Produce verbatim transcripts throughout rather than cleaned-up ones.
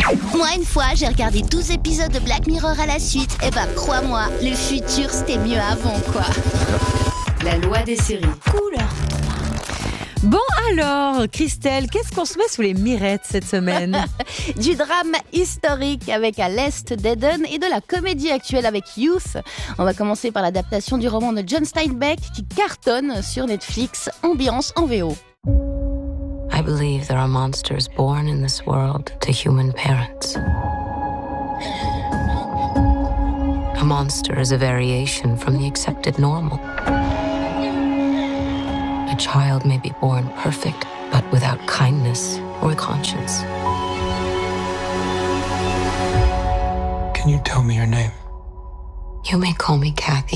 Moi, une fois, j'ai regardé douze épisodes de Black Mirror à la suite. Et bah, crois-moi, le futur, c'était mieux avant, quoi. La loi des séries. Cool. Bon alors, Christelle, qu'est-ce qu'on se met sous les mirettes cette semaine? Du drame historique avec À l'Est d'Eden et de la comédie actuelle avec Youth. On va commencer par l'adaptation du roman de John Steinbeck qui cartonne sur Netflix, ambiance en V O. I believe there are monsters born in this world to human parents. A monster is a variation from the accepted normal. A child may be born perfect, but without kindness or conscience. Can you tell me your name? You may call me Kathy.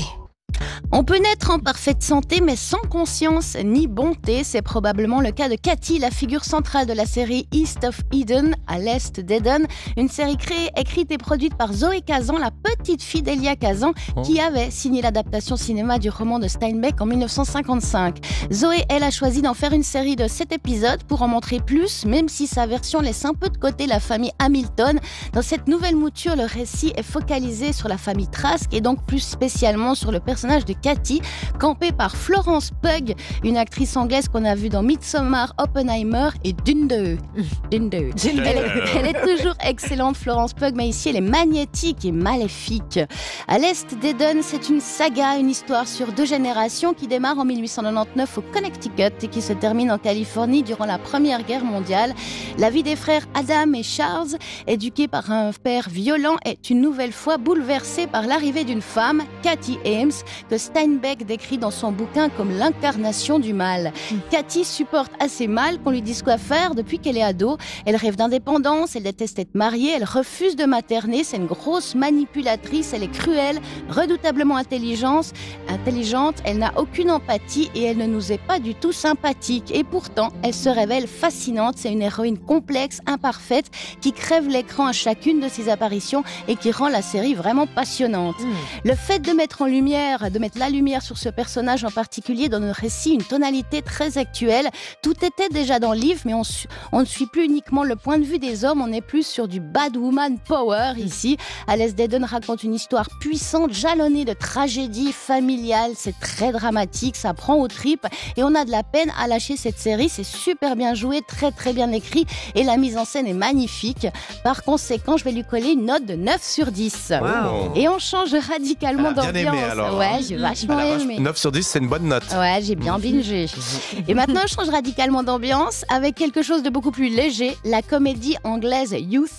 On peut naître en parfaite santé mais sans conscience ni bonté. C'est probablement le cas de Kathy, la figure centrale de la série East of Eden, à l'Est d'Eden. Une série créée, écrite et produite par Zoé Kazan, la petite fille d'Elia Kazan, oh. qui avait signé l'adaptation cinéma du roman de Steinbeck en dix-neuf cent cinquante-cinq. Zoé, elle, a choisi d'en faire une série de sept épisodes pour en montrer plus, même si sa version laisse un peu de côté la famille Hamilton. Dans cette nouvelle mouture, le récit est focalisé sur la famille Trask et donc plus spécialement sur le personnage de Kathy, campée par Florence Pugh, une actrice anglaise qu'on a vue dans Midsommar, Oppenheimer et Dune. Dune. Elle, est, elle est toujours excellente, Florence Pugh, mais ici elle est magnétique et maléfique. À l'Est d'Eden, c'est une saga, une histoire sur deux générations qui démarre en dix-huit cent quatre-vingt-dix-neuf au Connecticut et qui se termine en Californie durant la Première Guerre mondiale. La vie des frères Adam et Charles, éduqués par un père violent, est une nouvelle fois bouleversée par l'arrivée d'une femme, Kathy Ames, que Steinbeck décrit dans son bouquin comme l'incarnation du mal. Mmh. Kathy supporte assez mal qu'on lui dise quoi faire depuis qu'elle est ado. Elle rêve d'indépendance, elle déteste être mariée, elle refuse de materner, c'est une grosse manipulatrice, elle est cruelle, redoutablement intelligente, intelligente, elle n'a aucune empathie et elle ne nous est pas du tout sympathique. Et pourtant, elle se révèle fascinante, c'est une héroïne complexe, imparfaite, qui crève l'écran à chacune de ses apparitions et qui rend la série vraiment passionnante. Mmh. Le fait de mettre en lumière, de mettre la lumière sur ce personnage en particulier dans notre récit, une tonalité très actuelle. Tout était déjà dans le livre, mais on, su- on ne suit plus uniquement le point de vue des hommes, on est plus sur du bad woman power ici. À l'Est d'Eden raconte une histoire puissante, jalonnée de tragédie familiale, c'est très dramatique, ça prend aux tripes et on a de la peine à lâcher cette série. C'est super bien joué, très très bien écrit et la mise en scène est magnifique. Par conséquent, je vais lui coller une note de neuf sur dix. Wow. Et on change radicalement Elle a bien d'ambiance. aimé, alors. Ouais, j'ai vachement aimé. neuf sur dix, c'est une bonne note. Ouais, j'ai bien bingé. Et maintenant, je change radicalement d'ambiance avec quelque chose de beaucoup plus léger, la comédie anglaise Youth.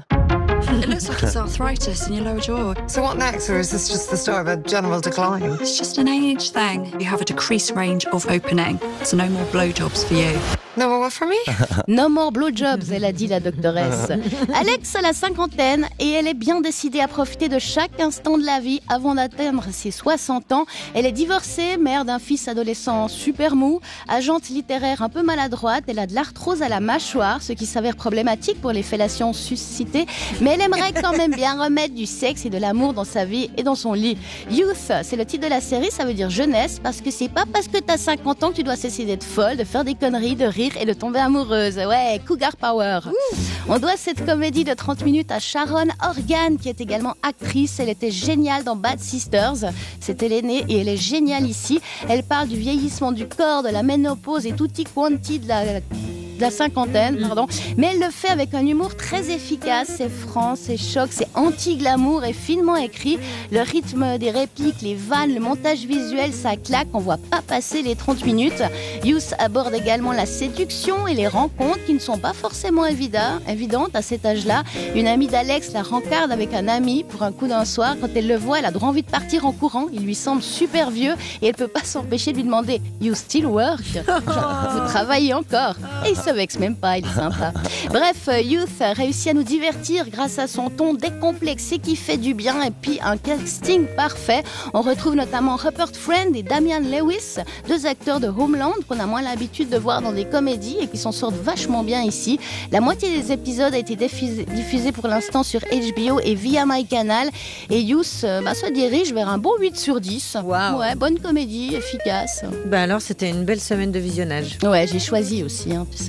It looks like it's arthritis in your lower jaw. So what next, or is this just the start of a general decline? It's just an age thing. You have a decreased range of opening, so no more blowjobs for you. No more what for me? No more blowjobs, elle a dit la doctoresse. Alex a la cinquantaine et elle est bien décidée à profiter de chaque instant de la vie avant d'atteindre ses soixante ans. Elle est divorcée, mère d'un fils adolescent super mou, agente littéraire un peu maladroite. Elle a de l'arthrose à la mâchoire, ce qui s'avère problématique pour les fellations suscitées. Mais elle aimerait quand même bien remettre du sexe et de l'amour dans sa vie et dans son lit. Youth, c'est le titre de la série, ça veut dire jeunesse, parce que c'est pas parce que t'as cinquante ans que tu dois cesser d'être folle, de faire des conneries, de rire et de tomber amoureuse. Ouais, cougar power. Ouh. On doit cette comédie de trente minutes à Sharon Horgan, qui est également actrice. Elle était géniale dans Bad Sisters. C'était l'aînée et elle est géniale ici. Elle parle du vieillissement du corps, de la ménopause et tutti quanti de la... de la cinquantaine, pardon. Mais elle le fait avec un humour très efficace, c'est franc, c'est choc, c'est anti-glamour et finement écrit. Le rythme des répliques, les vannes, le montage visuel, ça claque, on voit pas passer les trente minutes. Youth aborde également la séduction et les rencontres qui ne sont pas forcément évidentes à cet âge-là. Une amie d'Alex la rencarde avec un ami pour un coup d'un soir. Quand elle le voit, elle a droit envie de partir en courant. Il lui semble super vieux et elle peut pas s'empêcher de lui demander « You still work ?» Genre, vous travaillez encore. Et il se vexe même pas, il est sympa. Bref, Youth a réussi à nous divertir grâce à son ton décomplexé qui fait du bien et puis un casting parfait. On retrouve notamment Rupert Friend et Damian Lewis, deux acteurs de Homeland qu'on a moins l'habitude de voir dans des comédies et qui s'en sortent vachement bien ici. La moitié des épisodes a été diffusée diffusé pour l'instant sur H B O et via MyCanal. Et Youth bah, se dirige vers un bon huit sur dix. Wow. Ouais, bonne comédie, efficace. Bah alors, c'était une belle semaine de visionnage. Ouais, j'ai choisi aussi, hein, tu sais.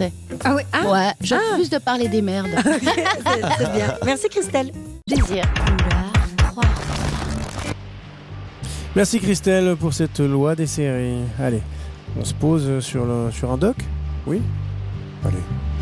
fait. Ah oui, ah, Ouais, je Ah. refuse de parler des merdes. c'est, c'est bien. Merci Christelle. Plaisir. Merci Christelle pour cette loi des séries. Allez, on se pose sur, le, sur un doc ? Oui ? Allez.